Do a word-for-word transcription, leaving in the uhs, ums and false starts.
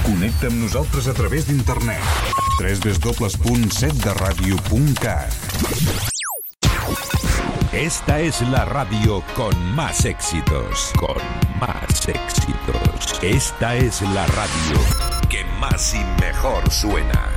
Connecta amb nosaltres a través d'internet. doble u doble u doble u punt set de ràdio punt cat. Esta es la radio con más éxitos, con más éxitos. Esta es la radio que más y mejor suena.